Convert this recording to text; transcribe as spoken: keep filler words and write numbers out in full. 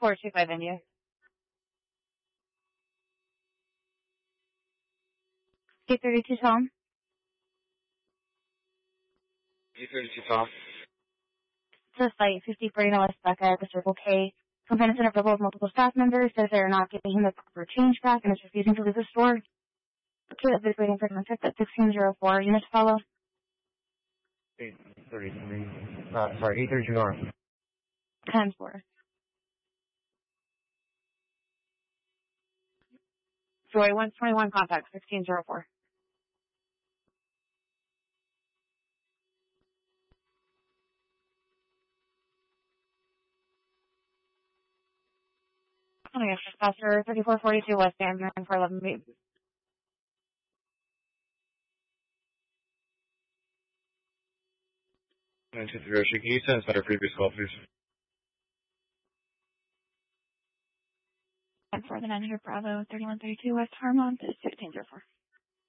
four two five India. eight thirty-two Tom. eight thirty-two Tom. To site fifty-three West Becca at the Circle K. Complainant center verbal with multiple staff members says they are not giving him the proper change back and is refusing to leave the store. Okay, that's been waiting for contact at sixteen oh four. Units follow. eight thirty-three. Uh, sorry, eight thirty-two North. ten four. Joy one twenty-one contact sixteen oh four. Oh my gosh, Pastor thirty-four forty-two West Ham, hearing for eleven B. nine two three, can you send us better previous call, please? And for the nine hundred Bravo thirty-one thirty-two West Harmont is sixteen oh four.